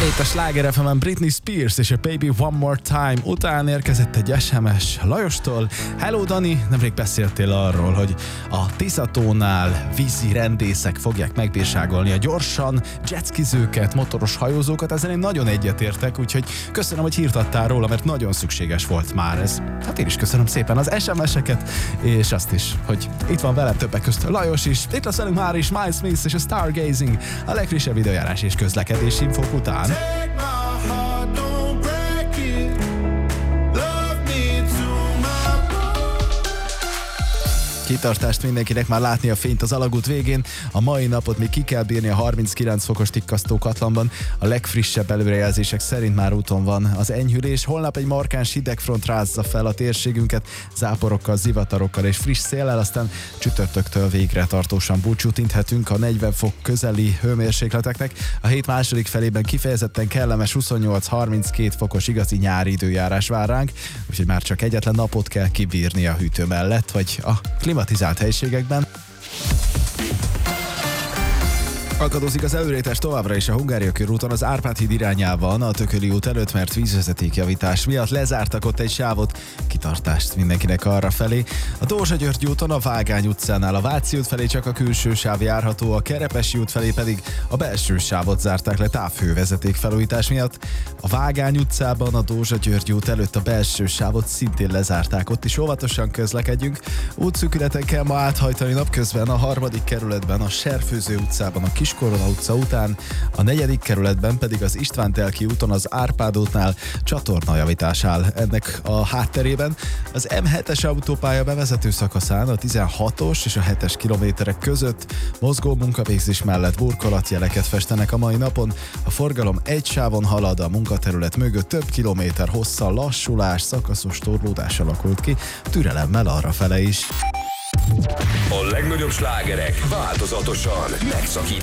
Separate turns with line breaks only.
Itt a Sláger FM-en Britney Spears és a Baby One More Time után érkezett egy SMS Lajostól. Hello Dani, nemrég beszéltél arról, hogy a Tiszatónál vízi rendészek fogják megbírságolni a gyorsan jetskizőket, motoros hajózókat, ezzel én nagyon egyetértek, úgyhogy köszönöm, hogy hírt adtál róla, mert nagyon szükséges volt már ez. Hát én is köszönöm szépen az SMS-eket, és azt is, hogy itt van velem többek közt Lajos is. Itt lesz velünk már is Miles Smith és a Stargazing, a legfrissebb időjárás és közlekedési infók után. Kitartást mindenkinek, már látni a fényt az alagút végén. A mai napot még ki kell bírni a 39 fokos tikkasztó Katlanban. A legfrissebb előrejelzések szerint már úton van az enyhülés. Holnap egy markáns hidegfront rázza fel a térségünket, záporokkal, zivatarokkal és friss széllel, aztán csütörtöktől végre tartósan búcsút inthetünk a 40 fok közeli hőmérsékleteknek. A hét második felében kifejezetten kellemes 28-32 fokos igazi nyári időjárás vár ránk, úgyhogy már csak egyetlen napot kell kibírni a hűtő mellett, vagy a klimatizált helyiségekben. Akadozik az előrétes továbbra is a Hungária körúton az Árpád híd irányában a Tököli út előtt, mert vízvezetékjavítás miatt lezártak ott egy sávot. Kitartást mindenkinek arra felé. A Dózsa-György úton a Vágány utcánál a Váci út felé csak a külső sáv járható, a Kerepesi út felé pedig a belső sávot zárták le távhővezeték felújítás miatt. A Vágány utcában a Dózsa-György út előtt a belső sávot szintén lezárták, ott is óvatosan közlekedjünk. Útszűkületen kell ma áthajtani napközben a 3. kerületben, a Serfőző utcában, a Kiskorona utca után, a 4. kerületben pedig az István-Telki úton az Árpád útnál csatornajavítás áll ennek a hátterében. Az M7-es autópálya bevezető szakaszán a 16-os és a 7-es kilométerek között mozgó munkavégzés mellett burkolatjeleket festenek a mai napon. A forgalom egy sávon halad, a munkaterület mögött több kilométer hosszal lassulás, szakaszos torlódás alakult ki, türelemmel arrafele is.
A legnagyobb slágerek változatosan megszakítva.